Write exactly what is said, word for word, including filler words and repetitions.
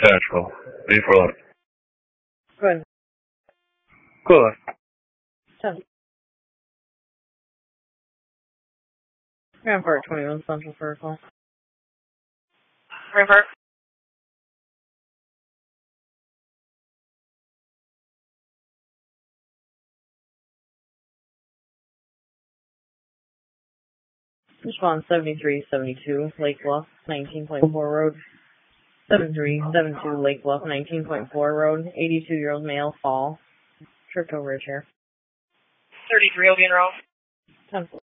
Central. B for left. Good. Good. ten. Grand Park twenty-one Central for a call. Grand Park. Response seventy-three seventy-two, Lake Bluff, nineteen point four Road. seventy-three seventy-two, Lake Bluff, nineteen point four Road. eighty-two-year-old male, fall. Tripped over a chair. thirty-three Obion Road. ten.